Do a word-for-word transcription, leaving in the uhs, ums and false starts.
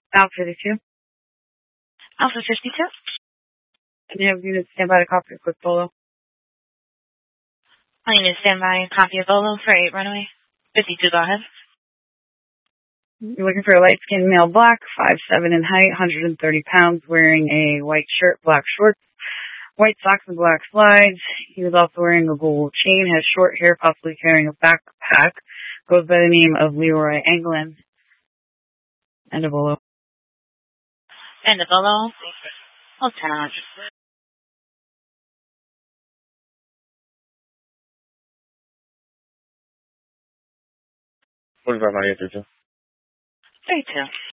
Alpha fifty-two. Alpha fifty-two. Can you have units stand by to copy a quick photo? I need to stand by and copy a Volo for eight runway. fifty-two, go ahead. You're looking for a light-skinned male, black, five seven in height, one hundred thirty pounds, wearing a white shirt, black shorts, white socks, and black slides. He was also wearing a gold chain, has short hair, possibly carrying a backpack. Goes by the name of Leroy Anglin. And a Volo. And a Volo. Hold ten on. forty-five ninety-eight, thirty-two. thirty-two.